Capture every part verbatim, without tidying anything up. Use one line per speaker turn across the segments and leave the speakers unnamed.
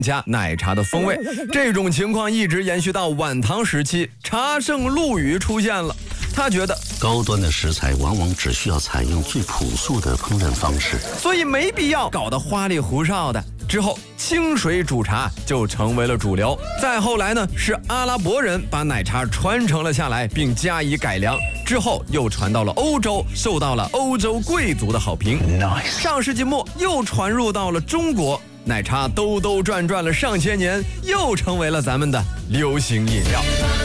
加奶茶的风味。这种情况一直延续到晚唐时期，茶圣陆羽出现了。他觉得
高端的食材往往只需要采用最朴素的烹饪方式，
所以没必要搞得花里胡哨的。之后清水煮茶就成为了主流。再后来呢，是阿拉伯人把奶茶传承了下来，并加以改良，之后又传到了欧洲，受到了欧洲贵族的好评。
Nice.
上世纪末又传入到了中国，奶茶兜兜转转了上千年，又成为了咱们的流行饮料。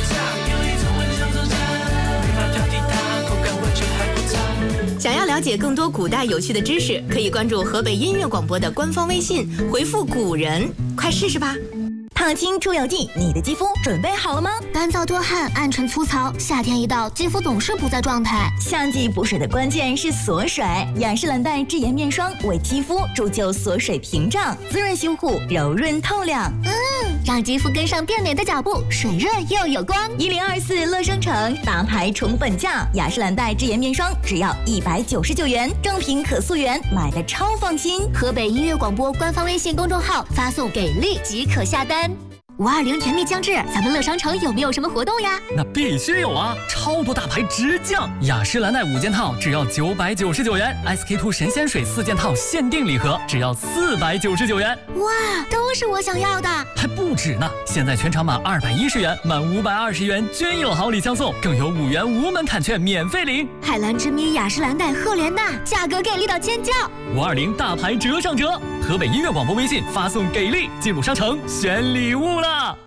想要了解更多古代有趣的知识，可以关注河北音乐广播的官方微信，回复古人，快试试吧。
烫青出油剂，你的肌肤准备好了吗？
干燥多汗、暗沉粗糙，夏天一到，肌肤总是不在状态。
夏季补水的关键是锁水，雅诗兰黛智颜面霜为肌肤铸就锁水屏障，滋润修护，柔润透亮。
嗯，让肌肤跟上变美的脚步，水润又有光。
一零二四乐生城大牌重本价，雅诗兰黛智颜面霜只要一百九十九元，正品可溯源，买的超放心。
河北音乐广播官方微信公众号发送给力即可下单。五二零甜蜜将至，咱们乐商城有没有什么活动呀？
那必须有啊！超多大牌直降，雅诗兰黛五件套只要九百九十九元 ，S K two 神仙水四件套限定礼盒只要四百九十九元。
哇，都是我想要的！
还不止呢！现在全场满二百一十元，满五百二十元均有好礼相送，更有五元无门槛券免费领。
海蓝之谜雅诗兰黛赫莲娜，价格给力到尖叫！
五二零大牌折上折，河北音乐广播微信发送给力，进入商城选礼物了。